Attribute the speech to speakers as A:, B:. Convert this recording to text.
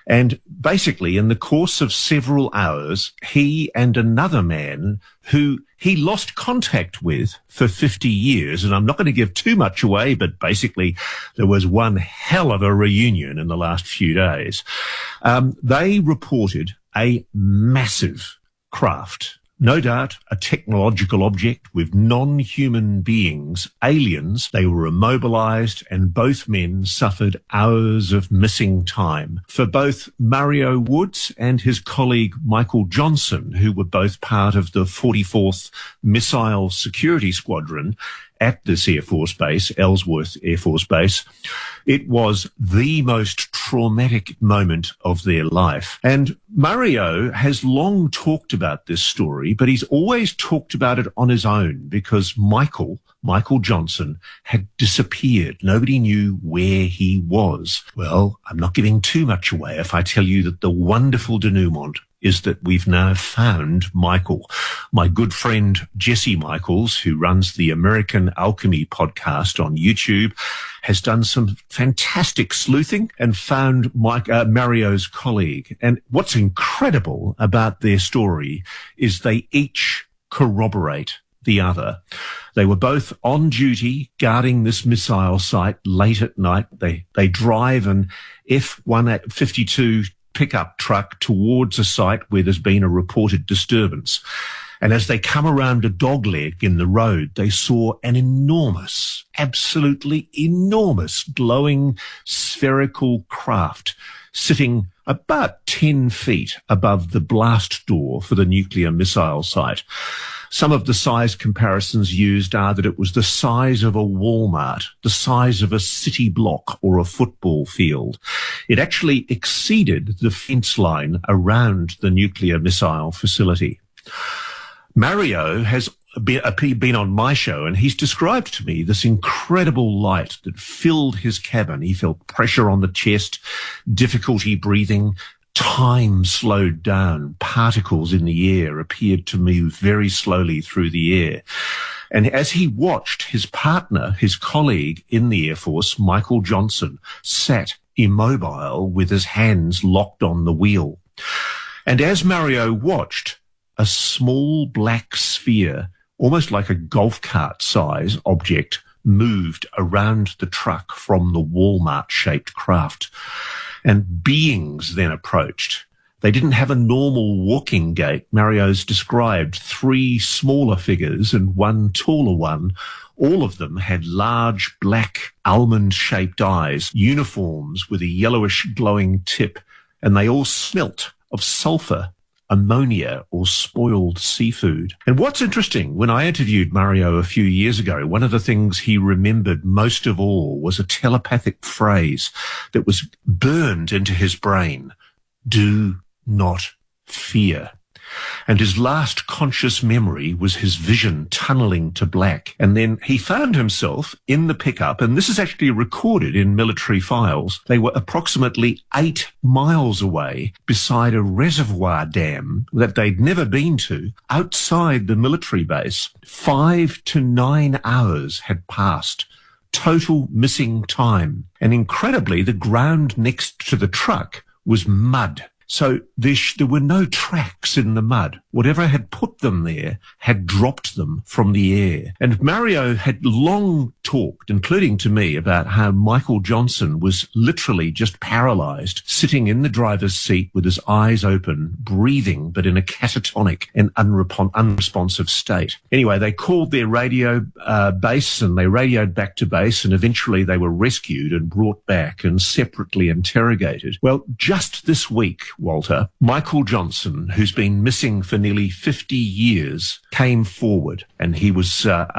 A: And basically, in the course of several hours, he and another man who he lost contact with for 50 years, and I'm not going to give too much away, but basically there was one hell of a reunion in the last few days. They reported a massive craft. No doubt a technological object with non-human beings, aliens. They were immobilized and both men suffered hours of missing time. For both Mario Woods and his colleague Michael Johnson, who were both part of the 44th Missile Security Squadron at this Air Force Base, Ellsworth Air Force Base, it was the most traumatic moment of their life. And Mario has long talked about this story, but he's always talked about it on his own because Michael Johnson had disappeared. Nobody knew where he was. Well, I'm not giving too much away if I tell you that the wonderful denouement is that we've now found Michael. My good friend Jesse Michaels, who runs the American Alchemy podcast on YouTube, has done some fantastic sleuthing and found Mario's colleague. And what's incredible about their story is they each corroborate the other. They were both on duty guarding this missile site late at night. They drive an F-152 pickup truck towards a site where there's been a reported disturbance. And as they come around a dogleg in the road, they saw an enormous, absolutely enormous, glowing spherical craft sitting about 10 feet above the blast door for the nuclear missile site. Some of the size comparisons used are that it was the size of a Walmart, the size of a city block or a football field. It actually exceeded the fence line around the nuclear missile facility. Mario has been on my show, and he's described to me this incredible light that filled his cabin. He felt pressure on the chest, difficulty breathing, time slowed down. Particles in the air appeared to move very slowly through the air. And as he watched, his partner, his colleague in the Air Force, Michael Johnson, sat immobile with his hands locked on the wheel. And as Mario watched, a small black sphere, almost like a golf cart size object, moved around the truck from the Walmart-shaped craft. And beings then approached. They didn't have a normal walking gait. Mario's described 3 smaller figures and 1 taller one. All of them had large, black, almond-shaped eyes, uniforms with a yellowish glowing tip, and they all smelt of sulfur, ammonia, or spoiled seafood. And what's interesting, when I interviewed Mario a few years ago, one of the things he remembered most of all was a telepathic phrase that was burned into his brain: do not fear. And his last conscious memory was his vision tunneling to black. And then he found himself in the pickup, and this is actually recorded in military files. They were approximately 8 miles away beside a reservoir dam that they'd never been to outside the military base. 5 to 9 hours had passed. Total missing time. And incredibly, the ground next to the truck was mud. So there were no tracks in the mud. Whatever had put them there had dropped them from the air. And Mario had long talked, including to me, about how Michael Johnson was literally just paralyzed, sitting in the driver's seat with his eyes open, breathing, but in a catatonic and unresponsive state. Anyway, they called their radio base, and they radioed back to base, and eventually they were rescued and brought back and separately interrogated. Well, just this week, Walter, Michael Johnson, who's been missing for nearly 50 years, came forward, and he was